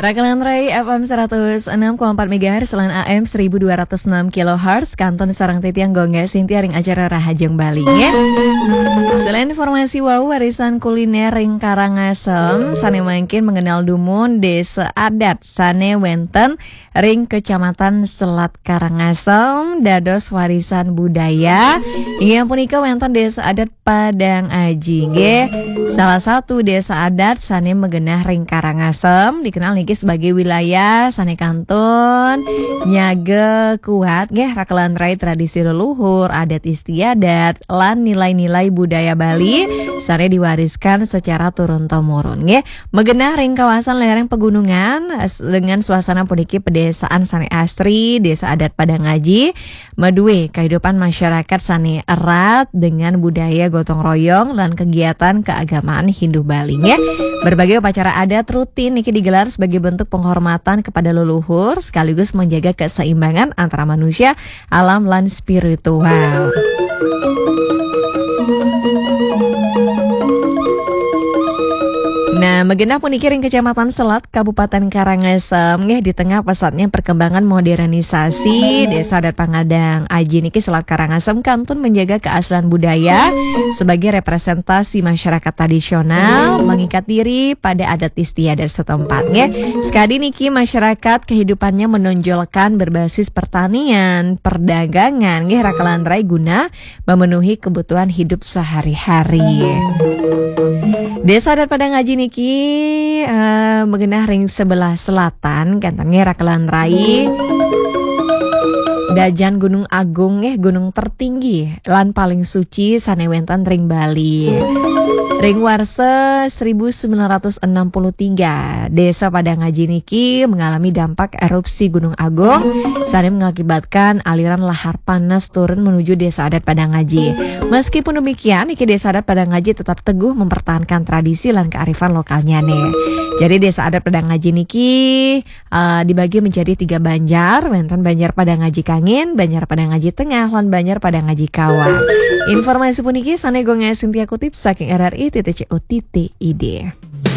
Rakalan Rai FM 106,4 MHz selain AM 1206 kHz Kanton Sarang Titiang Gongga Sintia ring acara Rahajeng Bali ya. Selain informasi wow warisan kuliner ring Karangasem, sane mungkin mengenal dumun desa adat sane wenten ring Kecamatan Selat Karangasem dados warisan budaya. Inggih punika wenten desa adat Padang Aji nggih. Salah satu desa adat sane megenah ring Karangasem dikenal niki sebagai wilayah sane kantun nyage kuat nggih rakalan rai tradisi leluhur, adat istiadat lan nilai-nilai budaya Bali sane diwariskan secara turun-temurun nggih. Megenah ring kawasan lereng pegunungan dengan suasana puniki pedesaan sane asri, desa adat Padang Aji medue kehidupan masyarakat sane erat dengan budaya gotong royong dan kegiatan keagamaan Hindu Bali ya. Berbagai upacara adat rutin niki digelar sebagai bentuk penghormatan kepada leluhur sekaligus menjaga keseimbangan antara manusia, alam lan spiritual. Nah, megenah puniki ring Kecamatan Selat, Kabupaten Karangasem nggih di tengah pesatnya perkembangan modernisasi desa adat Pangadang Aji niki Selat Karangasem kantun menjaga keaslian budaya sebagai representasi masyarakat tradisional mengikat diri pada adat istiadat setempat nggih. Sekali niki masyarakat kehidupannya menonjolkan berbasis pertanian, perdagangan nggih rakalan rai guna memenuhi kebutuhan hidup sehari-hari. Desa adat Padang Aji niki mengenah ring sebelah selatan kantangnya rakalan rai Dajan Gunung Agung gunung tertinggi lan paling suci sane wenten ring Bali. Ring warse 1963 Desa Padang Aji niki mengalami dampak erupsi Gunung Agung sane mengakibatkan aliran lahar panas turun menuju Desa adat Padang Aji. Meskipun demikian niki Desa adat Padang Aji tetap teguh mempertahankan tradisi lan kearifan lokalnya nih. Jadi Desa adat Padang Aji niki dibagi menjadi 3 banjar, wenten Banjar Padang Aji Kangin, Banjar Padang Aji Tengah lan Banjar Padang Aji Kawa. Informasi puniki sane gonga Sintia kutip saking RRI.co.id.